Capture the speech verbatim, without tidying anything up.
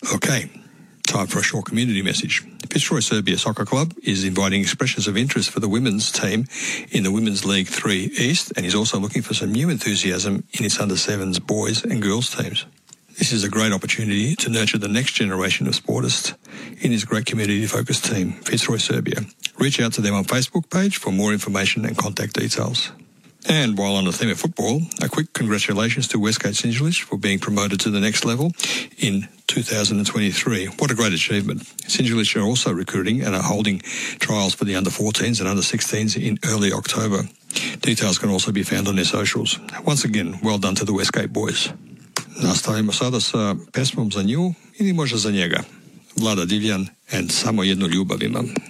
Okay, time for a short community message. Fitzroy Serbia Soccer Club is inviting expressions of interest for the women's team in the Women's League three East, and is also looking for some new enthusiasm in its under sevens boys and girls teams. This is a great opportunity to nurture the next generation of sportists in this great community-focused team, Fitzroy Serbia. Reach out to them on Facebook page for more information and contact details. And while on the theme of football, a quick congratulations to Westgate Singelich for being promoted to the next level in two thousand twenty-three. What a great achievement. Singelich are also recruiting and are holding trials for the under fourteens and under sixteens in early October. Details can also be found on their socials. Once again, well done to the Westgate boys. Nastavimo sada sa pesmom za nju ili možda za njega. Vlada Divjan and Samo jednu ljubav imam.